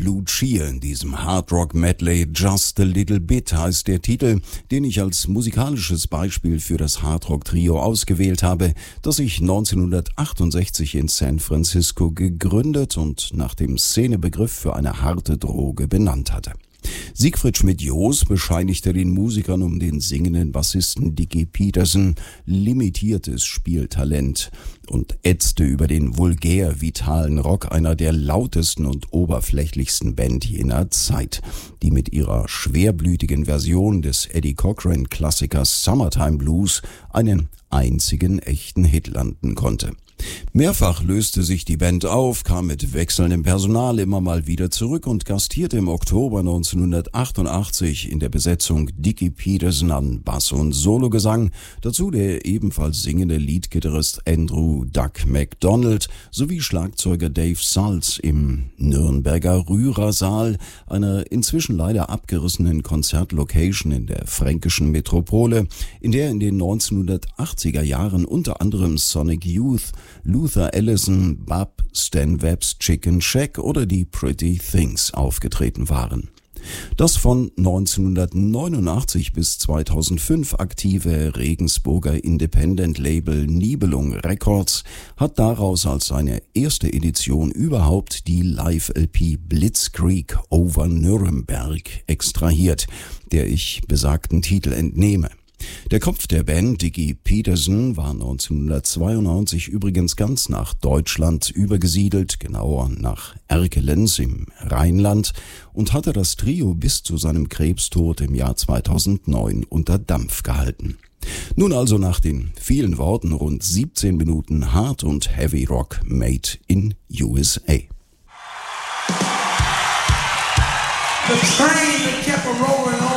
Lucia in diesem Hardrock-Medley. Just a Little Bit heißt der Titel, den ich als musikalisches Beispiel für das Hardrock-Trio ausgewählt habe, das sich 1968 in San Francisco gegründet und nach dem Szenebegriff für eine harte Droge benannt hatte. Siegfried Schmidt-Joos bescheinigte den Musikern um den singenden Bassisten Dickie Peterson limitiertes Spieltalent und ätzte über den vulgär vitalen Rock einer der lautesten und oberflächlichsten Band jener Zeit, die mit ihrer schwerblütigen Version des Eddie Cochran-Klassikers Summertime Blues einen einzigen echten Hit landen konnte. Mehrfach löste sich die Band auf, kam mit wechselndem Personal immer mal wieder zurück und gastierte im Oktober 1988 in der Besetzung Dickie Peterson an Bass- und Sologesang, dazu der ebenfalls singende Leadgitarrist Andrew Duck MacDonald sowie Schlagzeuger Dave Salz im Nürnberger Rührersaal, einer inzwischen leider abgerissenen Konzertlocation in der fränkischen Metropole, in der in den 1980er Jahren unter anderem Sonic Youth, Luther Allison, Bub, Stan Webb's Chicken Shack oder die Pretty Things aufgetreten waren. Das von 1989 bis 2005 aktive Regensburger Independent-Label Nibelung Records hat daraus als seine erste Edition überhaupt die Live-LP Blitzkrieg over Nürnberg extrahiert, der ich besagten Titel entnehme. Der Kopf der Band, Dickie Peterson, war 1992 übrigens ganz nach Deutschland übergesiedelt, genauer nach Erkelenz im Rheinland, und hatte das Trio bis zu seinem Krebstod im Jahr 2009 unter Dampf gehalten. Nun also nach den vielen Worten rund 17 Minuten Hard und Heavy Rock made in USA. The train that kept a rolling on.